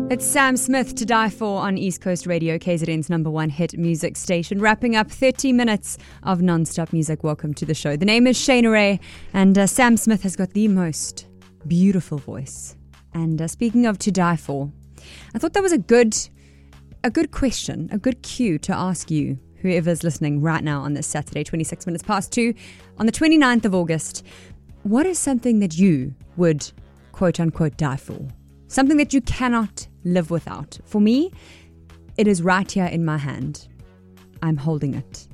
It's Sam Smith, To Die For, on East Coast Radio, KZN's number one hit music station. Wrapping up 30 minutes of non-stop music. Welcome to the show. The name is Shayna Ray, and Sam Smith has got the most beautiful voice. And speaking of To Die For, I thought that was a good question, a good cue to ask you, whoever's listening right now on this Saturday, 26 minutes past 2, on the 29th of August. What is something that you would, quote unquote, die for? Something that you cannot live without. For me, it is right here in my hand. I'm holding it.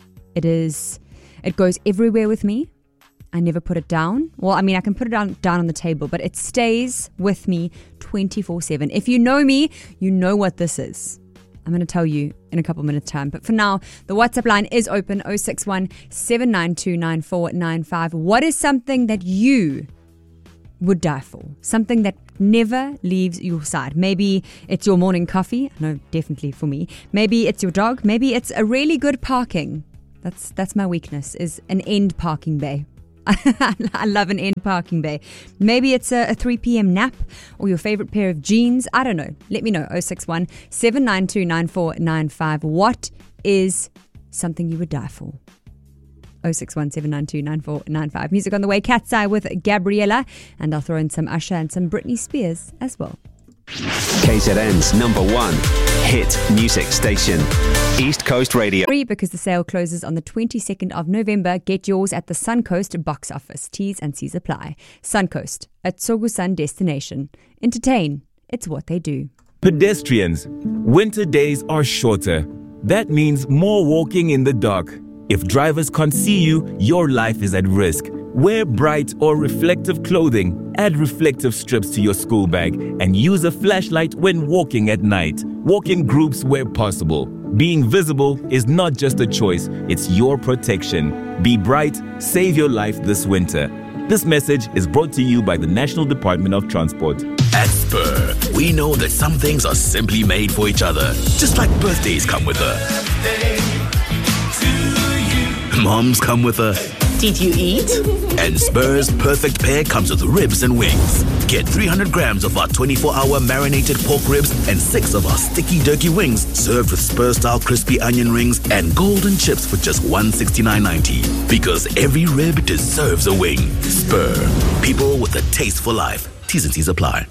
It goes everywhere with me. I never put it down. Well, I mean, I can put it down on the table, but it stays with me 24/7. If you know me, you know what this is. I'm going to tell you in a couple of minutes' time. But for now, the WhatsApp line is open, 061 792 9495. What is something that you would die for? Something that never leaves your side. Maybe it's your morning coffee. No, definitely for me. Maybe it's your dog. Maybe it's a really good parking. That's my weakness, is an end parking bay. I love an end parking bay. Maybe it's a 3 p.m. nap or your favorite pair of jeans. I don't know. Let me know. 061 792 9495. What is something you would die for? 061 792 9495. Music on the way. Cat's Eye with Gabriella. And I'll throw in some Usher and some Britney Spears as well. KZN's number one hit music station, East Coast Radio. Free because the sale closes on the 22nd of November. Get yours at the Suncoast box office. T's and C's apply. Suncoast, a Tsogusan destination. Entertain. It's what they do. Pedestrians, winter days are shorter. That means more walking in the dark. If drivers can't see you, your life is at risk. Wear bright or reflective clothing, add reflective strips to your school bag, and use a flashlight when walking at night. Walk in groups where possible. Being visible is not just a choice, it's your protection. Be bright, save your life this winter. This message is brought to you by the National Department of Transport. At Spur, we know that some things are simply made for each other, just like birthdays come with a moms come with a did you eat? And Spur's perfect pair comes with ribs and wings. Get 300 grams of our 24-hour marinated pork ribs and 6 of our sticky turkey wings served with Spur-style crispy onion rings and golden chips for just $169.90. Because every rib deserves a wing. Spur. People with a taste for life. T's and C's apply.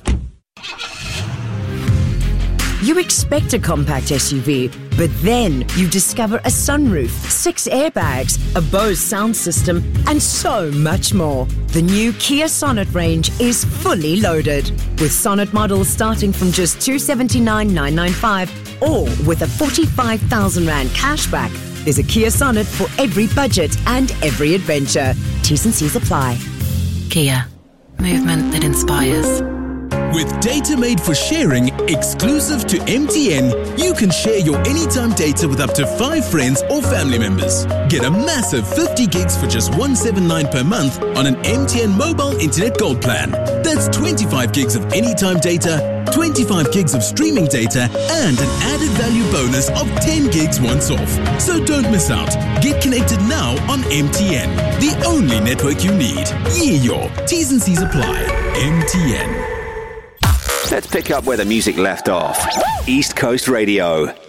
You expect a compact SUV, but then you discover a sunroof, 6 airbags, a Bose sound system, and so much more. The new Kia Sonet range is fully loaded, with Sonet models starting from just $279,995 or with a 45,000 Rand cashback. There's a Kia Sonet for every budget and every adventure. T's and C's apply. Kia, movement that inspires. With data made for sharing, exclusive to MTN, you can share your anytime data with up to 5 friends or family members. Get a massive 50 gigs for just $179 per month on an MTN mobile internet gold plan. That's 25 gigs of anytime data, 25 gigs of streaming data, and an added value bonus of 10 gigs once off. So don't miss out. Get connected now on MTN, the only network you need. Your T's and C's apply. MTN. Let's pick up where the music left off. East Coast Radio.